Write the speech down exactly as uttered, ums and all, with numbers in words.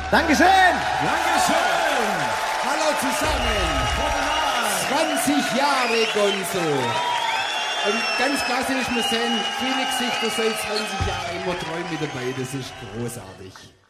Dankeschön. Dankeschön. Hallo zusammen. zwanzig Jahre Gonzo. Und ganz klassisch, wir sehen viele Gesichter seit zwanzig Jahren immer treu mit dabei. Das ist großartig.